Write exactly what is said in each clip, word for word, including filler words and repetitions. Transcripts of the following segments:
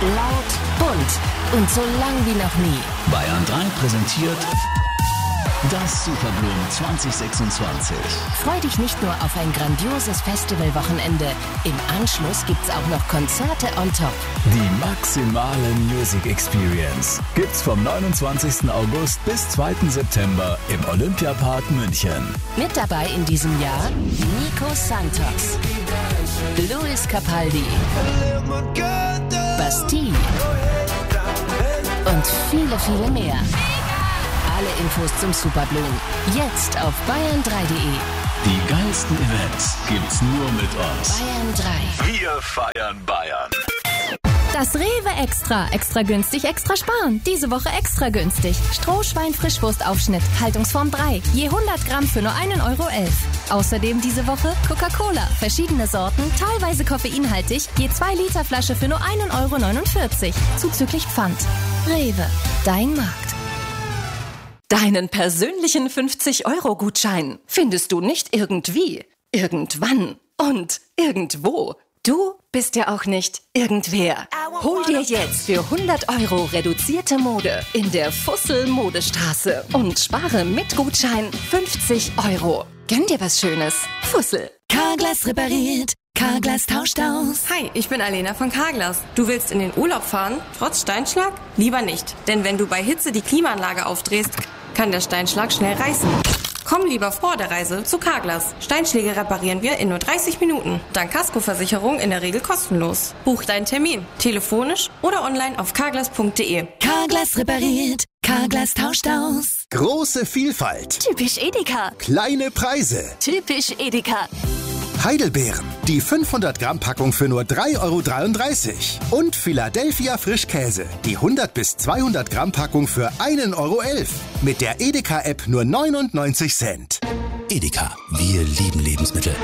Laut, bunt und so lang wie noch nie. Bayern drei präsentiert das Superblumen zwanzig sechsundzwanzig. Freu dich nicht nur auf ein grandioses Festivalwochenende. Im Anschluss gibt's auch noch Konzerte on top. Die maximale Music Experience gibt's vom neunundzwanzigsten August bis zweiten September im Olympiapark München. Mit dabei in diesem Jahr Nico Santos, Luis Capaldi, Bastille und viele, viele mehr. Alle Infos zum Superblumen jetzt auf bayern drei punkt de. Die geilsten Events gibt's nur mit uns. Bayern drei. Wir feiern Bayern. Das Rewe Extra. Extra günstig, extra sparen. Diese Woche extra günstig. Strohschwein-Frischwurstaufschnitt. Haltungsform drei. Je hundert Gramm für nur einen Euro elf. Außerdem diese Woche Coca-Cola. Verschiedene Sorten, teilweise koffeinhaltig. Je zwei Liter Flasche für nur einen Euro neunundvierzig. Zuzüglich Pfand. Rewe. Dein Markt. Deinen persönlichen fünfzig-Euro-Gutschein findest du nicht irgendwie, irgendwann und irgendwo. Du bist ja auch nicht irgendwer. Hol dir jetzt für hundert Euro reduzierte Mode in der Fussel-Modestraße und spare mit Gutschein fünfzig Euro. Gönn dir was Schönes. Fussel. Carglass repariert. Carglass tauscht aus. Hi, ich bin Alena von Carglass. Du willst in den Urlaub fahren, trotz Steinschlag? Lieber nicht, denn wenn du bei Hitze die Klimaanlage aufdrehst, kann der Steinschlag schnell reißen. Komm lieber vor der Reise zu Carglass. Steinschläge reparieren wir in nur dreißig Minuten. Dank Kaskoversicherung in der Regel kostenlos. Buch deinen Termin, telefonisch oder online auf carglass punkt de. Carglass repariert. Carglass tauscht aus. Große Vielfalt. Typisch Edeka. Kleine Preise. Typisch Edeka. Heidelbeeren. Die fünfhundert Gramm Packung für nur drei Euro dreiunddreißig. Und Philadelphia Frischkäse. Die hundert bis zweihundert Gramm Packung für einen Euro elf. Mit der Edeka-App nur neunundneunzig Cent. Edeka, wir lieben Lebensmittel.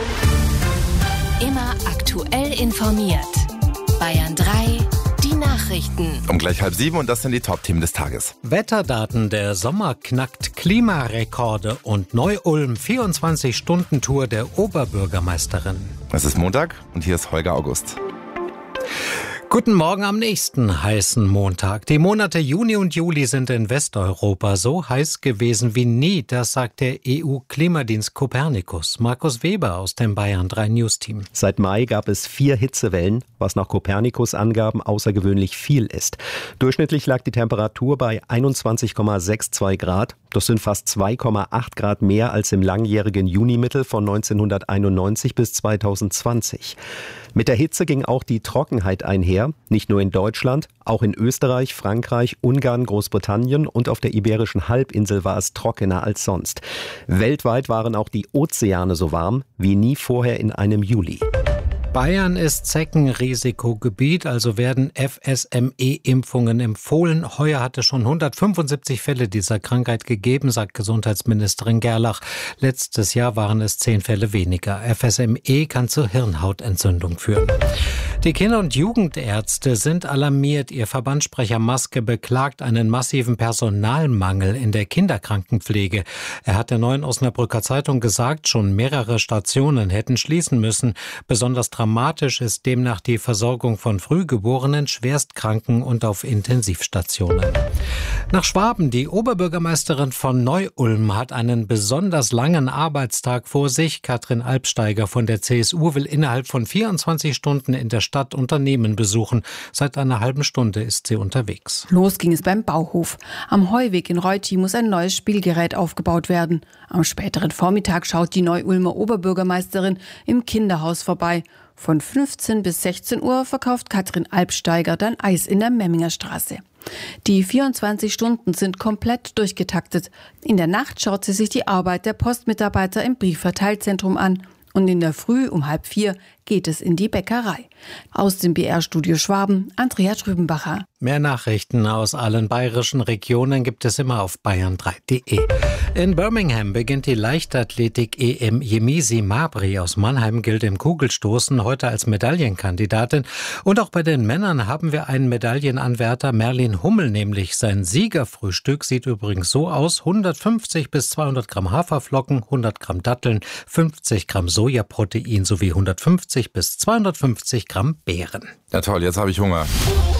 Immer aktuell informiert. Bayern drei, die Nachrichten. Um gleich halb sieben und das sind die Top-Themen des Tages. Wetterdaten, der Sommer knackt Klimarekorde und Neu-Ulm vierundzwanzig-Stunden-Tour der Oberbürgermeisterin. Es ist Montag und hier ist Holger August. Guten Morgen am nächsten heißen Montag. Die Monate Juni und Juli sind in Westeuropa so heiß gewesen wie nie. Das sagt der E U-Klimadienst Copernicus. Markus Weber aus dem Bayern drei News-Team. Seit Mai gab es vier Hitzewellen, was nach Copernicus-Angaben außergewöhnlich viel ist. Durchschnittlich lag die Temperatur bei einundzwanzig Komma zweiundsechzig Grad. Das sind fast zwei Komma acht Grad mehr als im langjährigen Junimittel von neunzehnhunderteinundneunzig bis zweitausendzwanzig. Mit der Hitze ging auch die Trockenheit einher, nicht nur in Deutschland, auch in Österreich, Frankreich, Ungarn, Großbritannien und auf der Iberischen Halbinsel war es trockener als sonst. Weltweit waren auch die Ozeane so warm wie nie vorher in einem Juli. Bayern ist Zeckenrisikogebiet, also werden F S M E-Impfungen empfohlen. Heuer hat es schon hundertfünfundsiebzig Fälle dieser Krankheit gegeben, sagt Gesundheitsministerin Gerlach. Letztes Jahr waren es zehn Fälle weniger. F S M E kann zur Hirnhautentzündung führen. Die Kinder- und Jugendärzte sind alarmiert. Ihr Verbandssprecher Maske beklagt einen massiven Personalmangel in der Kinderkrankenpflege. Er hat der Neuen Osnabrücker Zeitung gesagt, schon mehrere Stationen hätten schließen müssen. Besonders dramatisch ist demnach die Versorgung von Frühgeborenen, Schwerstkranken und auf Intensivstationen. Nach Schwaben, die Oberbürgermeisterin von Neu-Ulm hat einen besonders langen Arbeitstag vor sich. Katrin Albsteiger von der C S U will innerhalb von vierundzwanzig Stunden in der Stadt Unternehmen besuchen. Seit einer halben Stunde ist sie unterwegs. Los ging es beim Bauhof. Am Heuweg in Reuthi muss ein neues Spielgerät aufgebaut werden. Am späteren Vormittag schaut die Neu-Ulmer Oberbürgermeisterin im Kinderhaus vorbei. Von fünfzehn bis sechzehn Uhr verkauft Katrin Albsteiger dann Eis in der Memminger Straße. Die vierundzwanzig Stunden sind komplett durchgetaktet. In der Nacht schaut sie sich die Arbeit der Postmitarbeiter im Briefverteilzentrum an. Und in der Früh um halb vier geht es in die Bäckerei. Aus dem B R-Studio Schwaben, Andrea Trübenbacher. Mehr Nachrichten aus allen bayerischen Regionen gibt es immer auf bayern drei punkt de. In Birmingham beginnt die Leichtathletik-E M. Yemisi Mabry aus Mannheim gilt im Kugelstoßen heute als Medaillenkandidatin. Und auch bei den Männern haben wir einen Medaillenanwärter, Merlin Hummel, nämlich sein Siegerfrühstück sieht übrigens so aus: hundertfünfzig bis zweihundert Gramm Haferflocken, hundert Gramm Datteln, fünfzig Gramm Sojaprotein sowie hundertfünfzig bis zweihundertfünfzig Gramm Beeren. Ja toll, jetzt habe ich Hunger.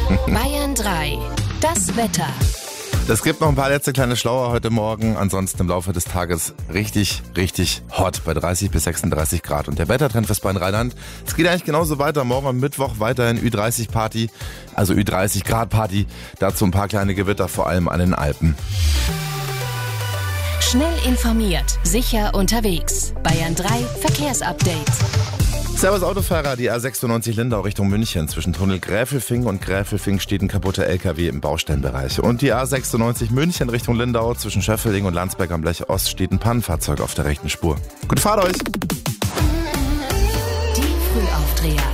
Bayern drei. Das Wetter. Es gibt noch ein paar letzte kleine Schlauer heute Morgen. Ansonsten im Laufe des Tages richtig, richtig hot bei dreißig bis sechsunddreißig Grad. Und der Wettertrend fürs Bayern-Rheinland, es geht eigentlich genauso weiter. Morgen am Mittwoch weiterhin Ü dreißig Party, also Ü dreißig Grad Party. Dazu ein paar kleine Gewitter, vor allem an den Alpen. Schnell informiert, sicher unterwegs. Bayern drei Verkehrsupdate. Servus Autofahrer, die A sechsundneunzig Lindau Richtung München. Zwischen Tunnel Gräfelfing und Gräfelfing steht ein kaputter L K W im Baustellenbereich. Und die A sechsundneunzig München Richtung Lindau zwischen Schöffeling und Landsberg am Lech Ost steht ein Pannenfahrzeug auf der rechten Spur. Gute Fahrt euch! Die Frühaufdreher.